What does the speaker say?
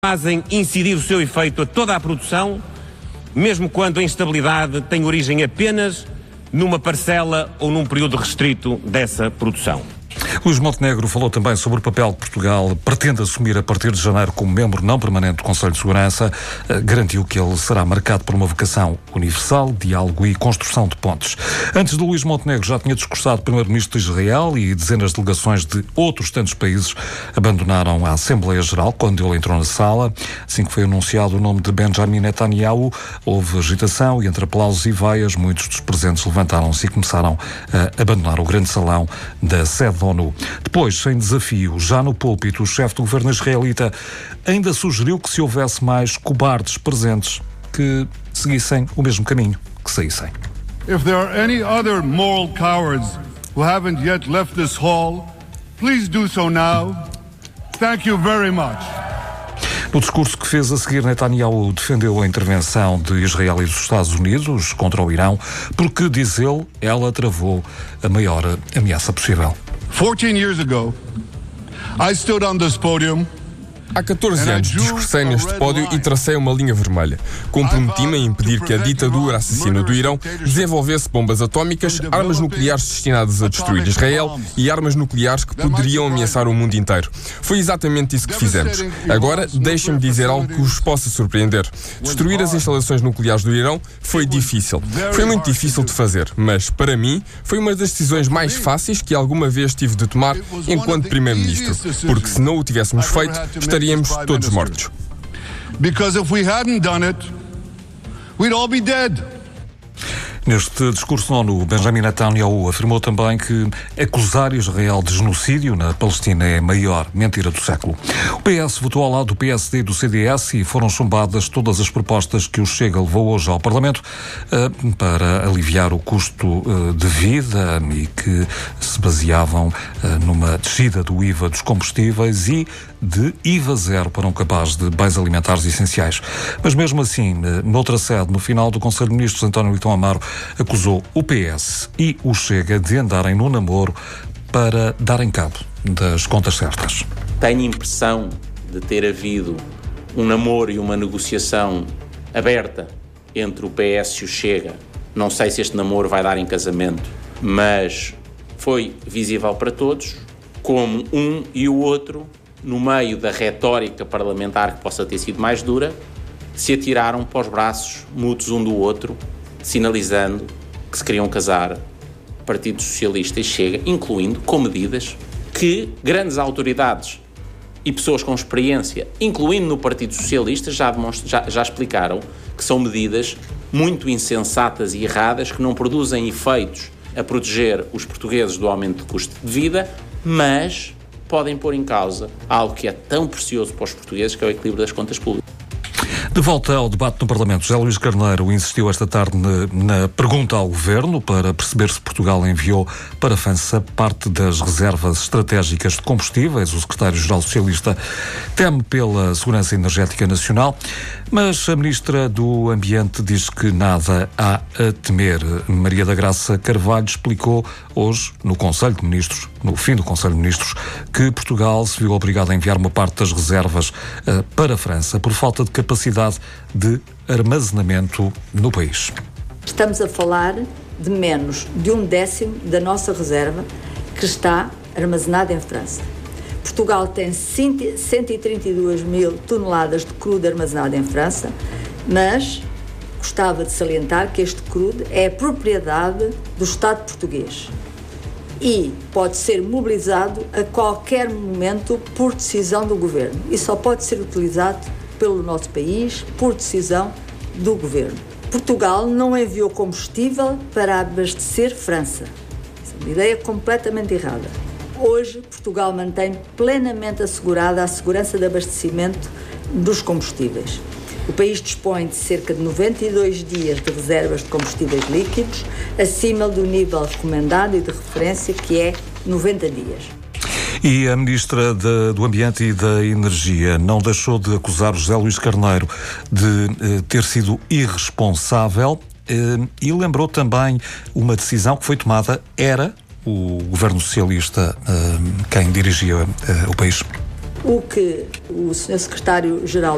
fazem incidir o seu efeito a toda a produção, mesmo quando a instabilidade tem origem apenas numa parcela ou num período restrito dessa produção. Luís Montenegro falou também sobre o papel que Portugal pretende assumir a partir de janeiro como membro não permanente do Conselho de Segurança. Garantiu que ele será marcado por uma vocação universal, diálogo e construção de pontes. Antes de Luís Montenegro já tinha discursado o primeiro-ministro de Israel e dezenas de delegações de outros tantos países abandonaram a Assembleia Geral quando ele entrou na sala. Assim que foi anunciado o nome de Benjamin Netanyahu, houve agitação e entre aplausos e vaias muitos dos presentes levantaram-se e começaram a abandonar o grande salão da sede da ONU. Depois, sem desafio, já no púlpito, o chefe do governo israelita ainda sugeriu que se houvesse mais cobardes presentes que seguissem o mesmo caminho, que saíssem. If there are any other moral cowards who haven't yet left this hall, please do so now. Thank you very much. No discurso que fez a seguir, Netanyahu defendeu a intervenção de Israel e dos Estados Unidos contra o Irão, porque, diz ele, ela travou a maior ameaça possível. 14 years ago, I stood on this podium. Há 14 anos discursei neste pódio e tracei uma linha vermelha. Comprometi-me a impedir que a ditadura assassina do Irão desenvolvesse bombas atómicas, armas nucleares destinadas a destruir Israel e armas nucleares que poderiam ameaçar o mundo inteiro. Foi exatamente isso que fizemos. Agora, deixem-me dizer algo que os possa surpreender. Destruir as instalações nucleares do Irão foi difícil. Foi muito difícil de fazer, mas, para mim, foi uma das decisões mais fáceis que alguma vez tive de tomar enquanto Primeiro-Ministro. Porque se não o tivéssemos feito, estaríamos todos mortos. Because if we hadn't done it, we'd all be dead. Neste discurso na ONU, Benjamin Netanyahu afirmou também que acusar Israel de genocídio na Palestina é a maior mentira do século. O PS votou ao lado do PSD e do CDS e foram chumbadas todas as propostas que o Chega levou hoje ao Parlamento para aliviar o custo de vida e que se baseavam numa descida do IVA dos combustíveis e de IVA zero para um cabaz de bens alimentares essenciais. Mas mesmo assim, noutra sede, no final do Conselho de Ministros, António Leitão Amaro acusou o PS e o Chega de andarem no namoro para darem cabo das contas certas. Tenho a impressão de ter havido um namoro e uma negociação aberta entre o PS e o Chega. Não sei se este namoro vai dar em casamento, mas foi visível para todos como um e o outro, no meio da retórica parlamentar que possa ter sido mais dura, se atiraram para os braços mútuos um do outro, sinalizando que se queriam casar Partido Socialista e Chega, incluindo com medidas que grandes autoridades e pessoas com experiência, incluindo no Partido Socialista, já explicaram que são medidas muito insensatas e erradas, que não produzem efeitos a proteger os portugueses do aumento de custo de vida, mas podem pôr em causa algo que é tão precioso para os portugueses, que é o equilíbrio das contas públicas. De volta ao debate no Parlamento, José Luís Carneiro insistiu esta tarde na pergunta ao Governo para perceber se Portugal enviou para a França parte das reservas estratégicas de combustíveis. O secretário-geral socialista teme pela segurança energética nacional, mas a ministra do Ambiente diz que nada há a temer. Maria da Graça Carvalho explicou hoje no Conselho de Ministros, no fim do Conselho de Ministros, que Portugal se viu obrigado a enviar uma parte das reservas para a França por falta de capacidade de armazenamento no país. Estamos a falar de menos de 1/10 da nossa reserva que está armazenada em França. Portugal tem 132 mil toneladas de crudo armazenado em França, mas gostava de salientar que este crudo é propriedade do Estado português e pode ser mobilizado a qualquer momento por decisão do Governo e só pode ser utilizado pelo nosso país por decisão do Governo. Portugal não enviou combustível para abastecer França. Essa é uma ideia completamente errada. Hoje, Portugal mantém plenamente assegurada a segurança de abastecimento dos combustíveis. O país dispõe de cerca de 92 dias de reservas de combustíveis líquidos, acima do nível recomendado e de referência, que é 90 dias. E a Ministra do Ambiente e da Energia não deixou de acusar José Luís Carneiro de ter sido irresponsável e lembrou também uma decisão que foi tomada, era o governo socialista quem dirigia o país. O que o Sr. Secretário-Geral